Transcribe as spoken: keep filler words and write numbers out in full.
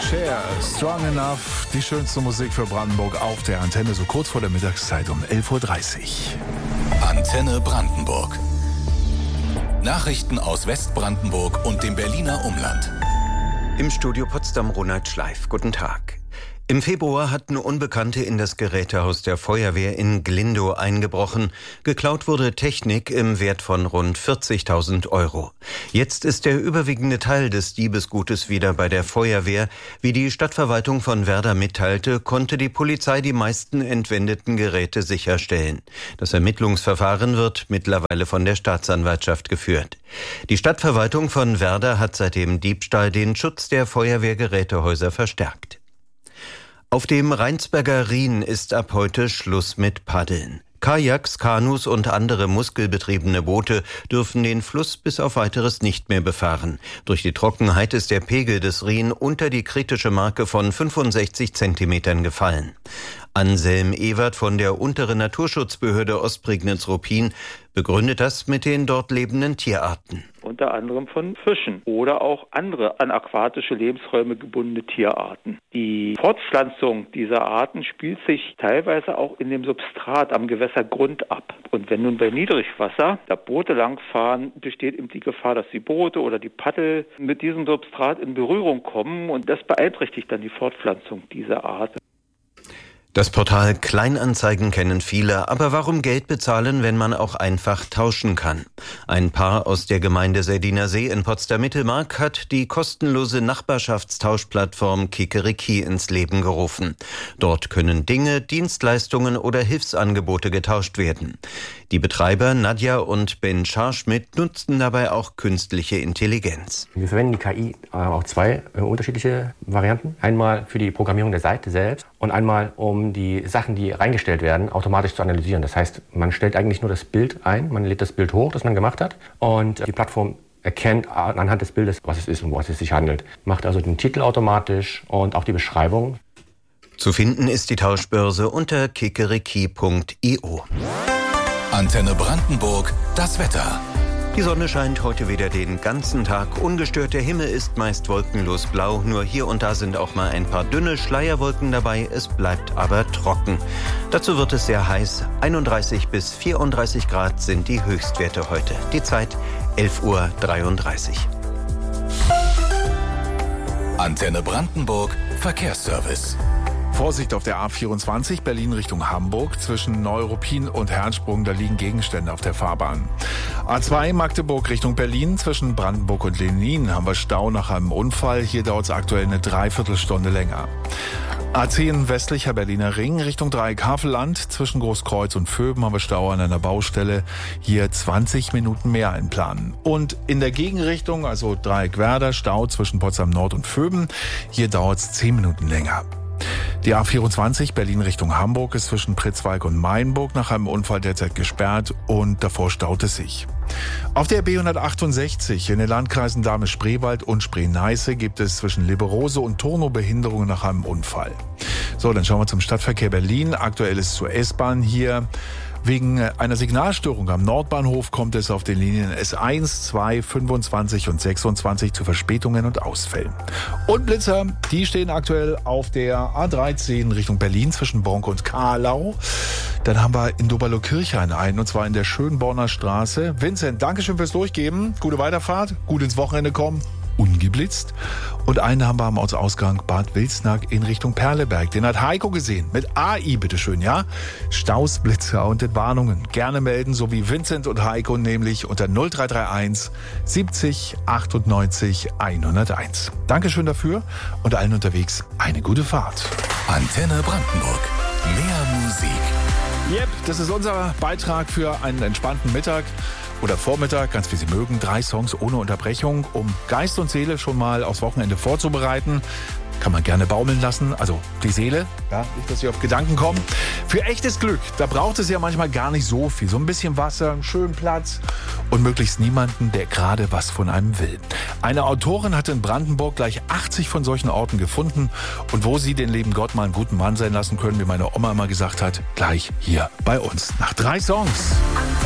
Cher, Strong Enough, die schönste Musik für Brandenburg auf der Antenne, so kurz vor der Mittagszeit um elf Uhr dreißig. Antenne Brandenburg. Nachrichten aus Westbrandenburg und dem Berliner Umland. Im Studio Potsdam Ronald Schleif. Guten Tag. Im Februar hatten Unbekannte in das Gerätehaus der Feuerwehr in Glindow eingebrochen. Geklaut wurde Technik im Wert von rund vierzigtausend Euro. Jetzt ist der überwiegende Teil des Diebesgutes wieder bei der Feuerwehr. Wie die Stadtverwaltung von Werder mitteilte, konnte die Polizei die meisten entwendeten Geräte sicherstellen. Das Ermittlungsverfahren wird mittlerweile von der Staatsanwaltschaft geführt. Die Stadtverwaltung von Werder hat seit dem Diebstahl den Schutz der Feuerwehrgerätehäuser verstärkt. Auf dem Rheinsberger Rhin ist ab heute Schluss mit Paddeln. Kajaks, Kanus und andere muskelbetriebene Boote dürfen den Fluss bis auf Weiteres nicht mehr befahren. Durch die Trockenheit ist der Pegel des Rhin unter die kritische Marke von fünfundsechzig Zentimetern gefallen. Anselm Ewert von der Unteren Naturschutzbehörde Ostprignitz-Ruppin begründet das mit den dort lebenden Tierarten. Unter anderem von Fischen oder auch andere an aquatische Lebensräume gebundene Tierarten. Die Fortpflanzung dieser Arten spielt sich teilweise auch in dem Substrat am Gewässergrund ab. Und wenn nun bei Niedrigwasser da Boote langfahren, besteht eben die Gefahr, dass die Boote oder die Paddel mit diesem Substrat in Berührung kommen und das beeinträchtigt dann die Fortpflanzung dieser Arten. Das Portal Kleinanzeigen kennen viele, aber warum Geld bezahlen, wenn man auch einfach tauschen kann? Ein Paar aus der Gemeinde Serdiner See in Potsdam-Mittelmark hat die kostenlose Nachbarschaftstauschplattform Kikeriki ins Leben gerufen. Dort können Dinge, Dienstleistungen oder Hilfsangebote getauscht werden. Die Betreiber Nadja und Ben Scharschmidt nutzten dabei auch künstliche Intelligenz. Wir verwenden die K I äh, auch zwei äh, unterschiedliche Varianten. Einmal für die Programmierung der Seite selbst und einmal um die Sachen, die reingestellt werden, automatisch zu analysieren. Das heißt, man stellt eigentlich nur das Bild ein, man lädt das Bild hoch, das man gemacht hat, und die Plattform erkennt anhand des Bildes, was es ist und was es sich handelt. Macht also den Titel automatisch und auch die Beschreibung. Zu finden ist die Tauschbörse unter kikeriki punkt i o. Antenne Brandenburg, das Wetter. Die Sonne scheint heute wieder den ganzen Tag. Ungestört, der Himmel ist meist wolkenlos blau. Nur hier und da sind auch mal ein paar dünne Schleierwolken dabei. Es bleibt aber trocken. Dazu wird es sehr heiß. einunddreißig bis vierunddreißig Grad sind die Höchstwerte heute. Die Zeit elf Uhr dreiunddreißig. Antenne Brandenburg, Verkehrsservice. Vorsicht auf der A vierundzwanzig, Berlin Richtung Hamburg. Zwischen Neuruppin und Herrnsprung, da liegen Gegenstände auf der Fahrbahn. A zwei, Magdeburg Richtung Berlin. Zwischen Brandenburg und Lenin haben wir Stau nach einem Unfall. Hier dauert es aktuell eine Dreiviertelstunde länger. A zehn, westlicher Berliner Ring Richtung Dreieck Havelland. Zwischen Großkreuz und Vöben haben wir Stau an einer Baustelle. Hier zwanzig Minuten mehr einplanen. Und in der Gegenrichtung, also Dreieck Werder, Stau zwischen Potsdam Nord und Vöben. Hier dauert es zehn Minuten länger. Die A vierundzwanzig, Berlin Richtung Hamburg, ist zwischen Pritzwalk und Mainburg nach einem Unfall derzeit gesperrt und davor staut es sich. Auf der B hundertachtundsechzig in den Landkreisen Dahme-Spreewald und Spree-Neiße gibt es zwischen Liberose und Turnow Behinderungen nach einem Unfall. So, dann schauen wir zum Stadtverkehr Berlin. Aktuell ist zur S-Bahn hier. Wegen einer Signalstörung am Nordbahnhof kommt es auf den Linien S eins, zwei, fünfundzwanzig und sechsundzwanzig zu Verspätungen und Ausfällen. Und Blitzer, die stehen aktuell auf der A dreizehn Richtung Berlin zwischen Bonk und Kahlau. Dann haben wir in Doberlo-Kirchhain einen, und zwar in der Schönborner Straße. Vincent, Dankeschön fürs Durchgeben. Gute Weiterfahrt, gut ins Wochenende kommen. Ungeblitzt. Und einen haben wir am Ortsausgang Bad Wilsnack in Richtung Perleberg. Den hat Heiko gesehen. Mit A I, bitteschön, ja? Staus, Blitzer und Entwarnungen. Gerne melden, so wie Vincent und Heiko, nämlich unter null drei drei eins siebzig achtundneunzig hunderteins. Dankeschön dafür und allen unterwegs eine gute Fahrt. Antenne Brandenburg. Mehr Musik. Yep, das ist unser Beitrag für einen entspannten Mittag oder Vormittag, ganz wie Sie mögen. Drei Songs ohne Unterbrechung, um Geist und Seele schon mal aufs Wochenende vorzubereiten. Kann man gerne baumeln lassen, also die Seele, ja, nicht, dass Sie auf Gedanken kommen. Für echtes Glück, da braucht es ja manchmal gar nicht so viel. So ein bisschen Wasser, einen schönen Platz und möglichst niemanden, der gerade was von einem will. Eine Autorin hat in Brandenburg gleich achtzig von solchen Orten gefunden. Und wo Sie den lieben Gott mal einen guten Mann sein lassen können, wie meine Oma immer gesagt hat, gleich hier bei uns. Nach drei Songs.